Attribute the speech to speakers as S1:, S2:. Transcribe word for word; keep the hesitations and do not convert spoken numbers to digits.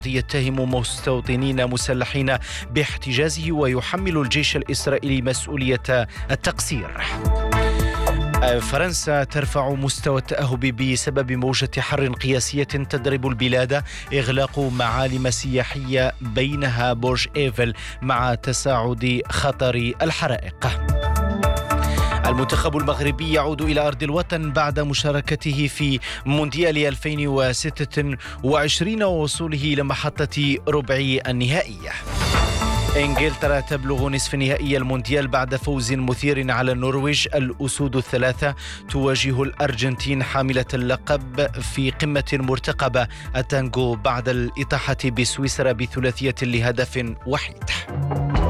S1: يتهم مستوطنين مسلحين باحتجازه ويحمل الجيش الإسرائيلي مسؤولية التقصير. فرنسا ترفع مستوى التأهب بسبب موجة حر قياسية تضرب البلاد، إغلاق معالم سياحية بينها برج إيفل مع تصاعد خطر الحرائق. المنتخب المغربي يعود إلى أرض الوطن بعد مشاركته في مونديال ألفين وستة وعشرين ووصوله إلى محطة ربع النهائي. إنجلترا تبلغ نصف نهائي المونديال بعد فوز مثير على النرويج. الأسود الثلاثة تواجه الأرجنتين حاملة اللقب في قمة مرتقبة التانغو بعد الإطاحة بسويسرا بثلاثية لهدف وحيد.